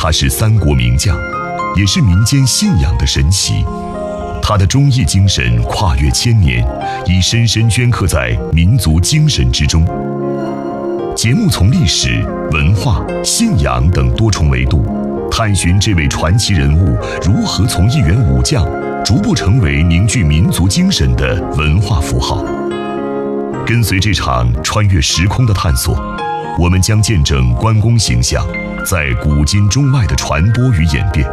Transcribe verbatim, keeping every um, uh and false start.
他是三国名将，也是民间信仰的神奇。他的忠义精神跨越千年，已深深镌刻在民族精神之中。节目从历史、文化、信仰等多重维度，探寻这位传奇人物如何从一员武将逐步成为凝聚民族精神的文化符号。跟随这场穿越时空的探索，我们将见证关公形象在古今中外的传播与演变。